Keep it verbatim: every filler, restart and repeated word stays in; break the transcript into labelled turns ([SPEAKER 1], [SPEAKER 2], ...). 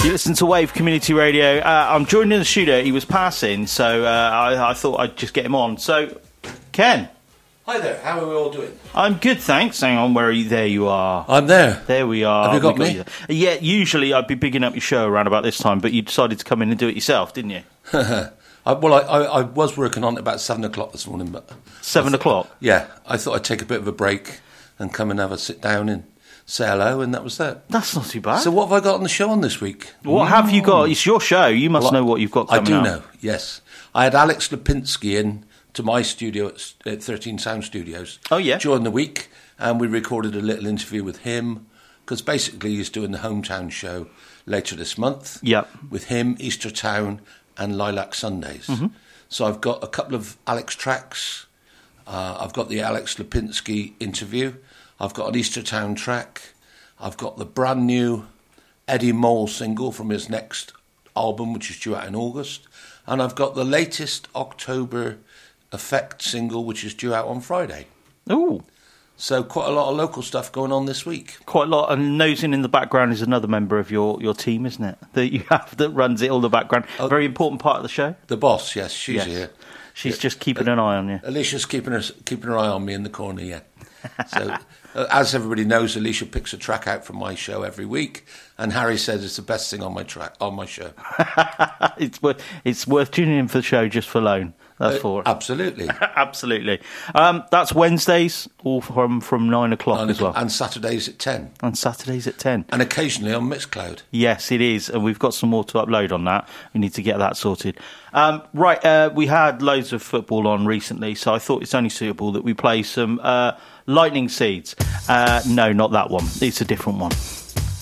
[SPEAKER 1] You listen to Wave Community Radio. Uh, I'm joining the studio. He was passing, so uh, I, I thought I'd just get him on. So, Ken.
[SPEAKER 2] Hi there, how are we all doing?
[SPEAKER 1] I'm good, thanks. Hang on, where are you? There you are.
[SPEAKER 2] I'm there.
[SPEAKER 1] There we are.
[SPEAKER 2] Have you got
[SPEAKER 1] we
[SPEAKER 2] me?
[SPEAKER 1] Got you. Yeah, usually I'd be bigging up your show around about this time, but you decided to come in and do it yourself, didn't you?
[SPEAKER 2] I, well, I, I, I was working on it about seven o'clock this morning, but...
[SPEAKER 1] Seven
[SPEAKER 2] thought,
[SPEAKER 1] o'clock?
[SPEAKER 2] Yeah, I thought I'd take a bit of a break and come and have a sit down and say hello, and that was that.
[SPEAKER 1] That's not too bad.
[SPEAKER 2] So what have I got on the show on this week?
[SPEAKER 1] What mm. have you got? It's your show. You must well, know what you've got coming
[SPEAKER 2] I do
[SPEAKER 1] up.
[SPEAKER 2] know, yes. I had Alex Lipinski in to my studio at, at thirteen Sound Studios.
[SPEAKER 1] Oh, yeah?
[SPEAKER 2] During the week, and we recorded a little interview with him, because basically he's doing the Hometown show later this month.
[SPEAKER 1] Yep.
[SPEAKER 2] With him, Easter Town, and Lilac Sundays.
[SPEAKER 1] Mm-hmm.
[SPEAKER 2] So I've got a couple of Alex tracks. Uh, I've got the Alex Lipinski interview. I've got an Easter Town track. I've got the brand new Eddie Mole single from his next album, which is due out in August. And I've got the latest October Effect single, which is due out on Friday.
[SPEAKER 1] Ooh.
[SPEAKER 2] So quite a lot of local stuff going on this week.
[SPEAKER 1] Quite a lot. And nosing in the background is another member of your, your team, isn't it? That you have that runs it all the background. Oh, very important part of the show.
[SPEAKER 2] The boss, yes, she's
[SPEAKER 1] yes.
[SPEAKER 2] here.
[SPEAKER 1] She's
[SPEAKER 2] yeah.
[SPEAKER 1] just keeping an eye on you.
[SPEAKER 2] Alicia's keeping her keeping her eye on me in the corner, yeah. So, uh, as everybody knows, Alicia picks a track out from my show every week, and Harry says it's the best thing on my track on my show.
[SPEAKER 1] it's worth it's worth tuning in for the show just for loan. That's uh, for it.
[SPEAKER 2] Absolutely,
[SPEAKER 1] absolutely. Um, that's Wednesdays, all from from nine o'clock nine as well,
[SPEAKER 2] and Saturdays at ten.
[SPEAKER 1] And Saturdays at ten,
[SPEAKER 2] and occasionally on Mixcloud.
[SPEAKER 1] Yes, it is, and we've got some more to upload on that. We need to get that sorted. Um, right, uh, we had loads of football on recently, so I thought it's only suitable that we play some uh, Lightning Seeds. Uh, no, not that one. It's a different one.